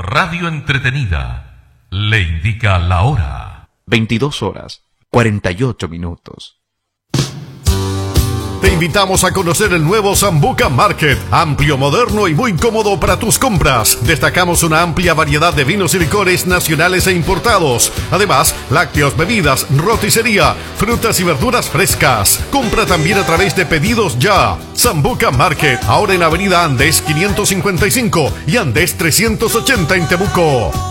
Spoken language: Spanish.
radio entretenida, le indica la hora. 22 horas, 48 minutos. Te invitamos a conocer el nuevo Sambuca Market, amplio, moderno y muy cómodo para tus compras. Destacamos una amplia variedad de vinos y licores nacionales e importados. Además, lácteos, bebidas, roticería, frutas y verduras frescas. Compra también a través de Pedidos Ya. Sambuca Market, ahora en Avenida Andes 555 y Andes 380 en Temuco.